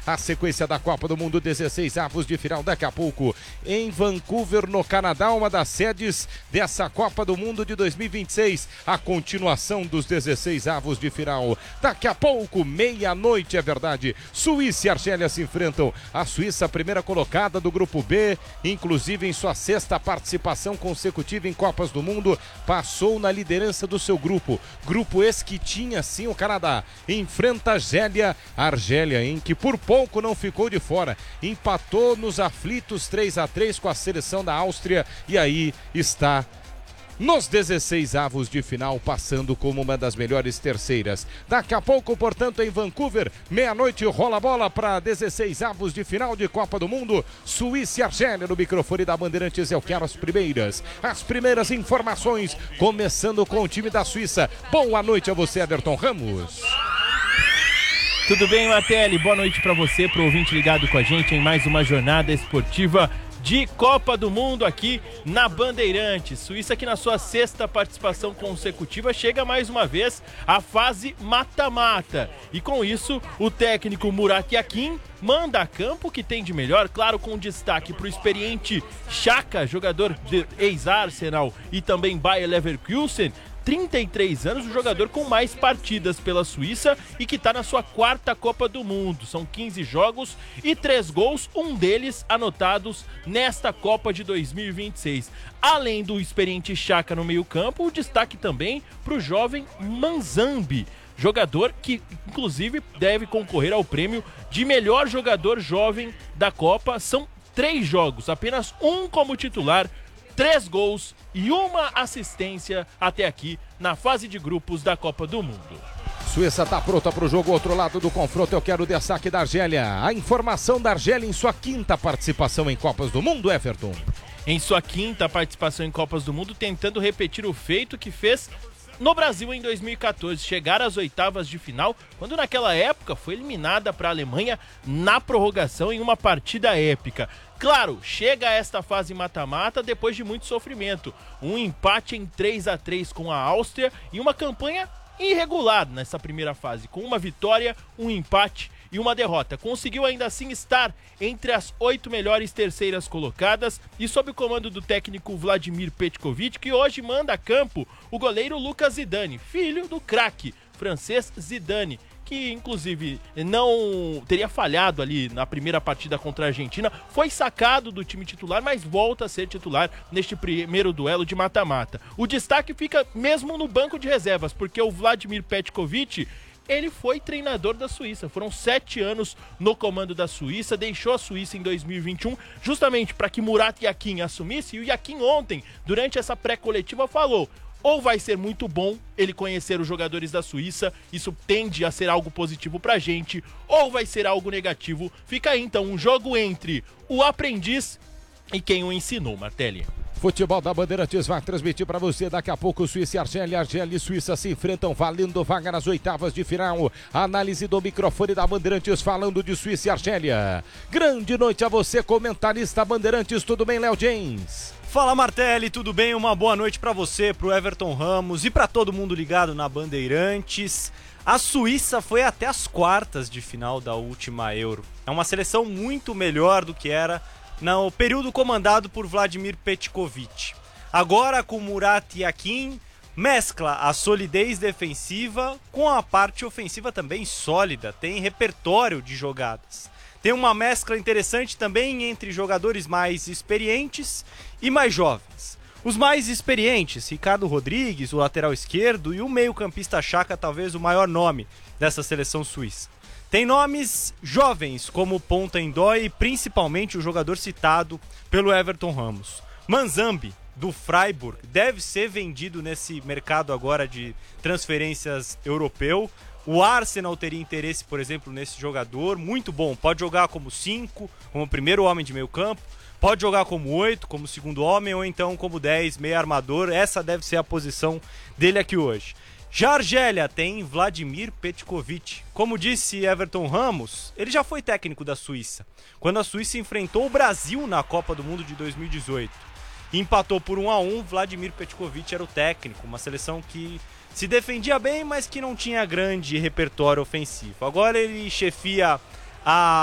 A sequência da Copa do Mundo, 16 avos de final daqui a pouco em Vancouver, no Canadá, uma das sedes dessa Copa do Mundo de 2026. A continuação dos 16 avos de final. Daqui a pouco, meia-noite, é verdade. Suíça e Argélia se enfrentam. A Suíça, primeira colocada do Grupo B, inclusive em sua sexta participação consecutiva em Copas do Mundo, passou na liderança do seu grupo. Grupo esse que tinha sim o Canadá. Enfrenta a Argélia, em que por pouco não ficou de fora. Empatou nos aflitos 3-3 com a seleção da Áustria e aí está nos 16 avos de final, passando como uma das melhores terceiras. Daqui a pouco, portanto, em Vancouver, meia-noite, rola a bola para 16 avos de final de Copa do Mundo. Suíça e Argélia, no microfone da Bandeirantes, eu quero as primeiras informações, começando com o time da Suíça. Boa noite a você, Everton Ramos. Tudo bem, Matelli? Boa noite para você, pro ouvinte ligado com a gente em mais uma jornada esportiva de Copa do Mundo aqui na Bandeirantes. Suíça que na sua sexta participação consecutiva chega mais uma vez à fase mata-mata. E com isso, o técnico Murat Yakin manda a campo o que tem de melhor, claro, com destaque para o experiente Xhaka, jogador de ex-Arsenal e também Bayer Leverkusen. 33 anos, o jogador com mais partidas pela Suíça e que está na sua quarta Copa do Mundo. São 15 jogos e 3 gols, um deles anotados nesta Copa de 2026. Além do experiente Xhaka no meio-campo, o destaque também para o jovem Manzambi, jogador que inclusive deve concorrer ao prêmio de melhor jogador jovem da Copa. São 3 jogos, apenas um como titular, 3 gols e 1 assistência até aqui na fase de grupos da Copa do Mundo. Suíça está pronta para o jogo, outro lado do confronto, eu quero o destaque da Argélia. A informação da Argélia em sua quinta participação em Copas do Mundo, Everton. Em sua quinta participação em Copas do Mundo, tentando repetir o feito que fez no Brasil em 2014, chegar às oitavas de final, quando naquela época foi eliminada para a Alemanha na prorrogação em uma partida épica. Claro, chega a esta fase mata-mata depois de muito sofrimento. Um empate em 3-3 com a Áustria e uma campanha irregular nessa primeira fase, com uma vitória, um empate e uma derrota. Conseguiu ainda assim estar entre as 8 melhores terceiras colocadas e sob o comando do técnico Vladimir Petkovic, que hoje manda a campo o goleiro Lucas Zidane, filho do craque francês Zidane, que inclusive não teria falhado ali na primeira partida contra a Argentina, foi sacado do time titular, mas volta a ser titular neste primeiro duelo de mata-mata. O destaque fica mesmo no banco de reservas, porque o Vladimir Petkovic, ele foi treinador da Suíça, foram 7 anos no comando da Suíça, deixou a Suíça em 2021 justamente para que Murat Yakin assumisse, e o Yakin ontem, durante essa pré-coletiva, falou: ou vai ser muito bom ele conhecer os jogadores da Suíça, isso tende a ser algo positivo pra gente, ou vai ser algo negativo. Fica aí então um jogo entre o aprendiz e quem o ensinou, Martelli. Futebol da Bandeirantes vai transmitir para você daqui a pouco. Suíça e Argélia, Argélia e Suíça se enfrentam, valendo vaga nas oitavas de final. Análise do microfone da Bandeirantes falando de Suíça e Argélia. Grande noite a você, comentarista Bandeirantes, tudo bem, Léo James? Fala, Martelli, tudo bem? Uma boa noite para você, pro Everton Ramos e para todo mundo ligado na Bandeirantes. A Suíça foi até as quartas de final da última Euro. É uma seleção muito melhor do que era no período comandado por Vladimir Petkovic. Agora, com Murat Yakin, mescla a solidez defensiva com a parte ofensiva também sólida, tem repertório de jogadas. Tem uma mescla interessante também entre jogadores mais experientes e mais jovens. Os mais experientes, Ricardo Rodrigues, o lateral esquerdo, e o meio-campista Xhaka, talvez o maior nome dessa seleção suíça. Tem nomes jovens, como Ponta Endói e principalmente o jogador citado pelo Everton Ramos. Manzambi, do Freiburg, deve ser vendido nesse mercado agora de transferências europeu. O Arsenal teria interesse, por exemplo, nesse jogador, muito bom. Pode jogar como 5, como primeiro homem de meio campo, pode jogar como 8, como segundo homem, ou então como 10, meio armador. Essa deve ser a posição dele aqui hoje. Já a Argélia tem Vladimir Petkovic. Como disse Everton Ramos, ele já foi técnico da Suíça, quando a Suíça enfrentou o Brasil na Copa do Mundo de 2018. Empatou por 1-1, Vladimir Petkovic era o técnico, uma seleção que se defendia bem, mas que não tinha grande repertório ofensivo. Agora ele chefia a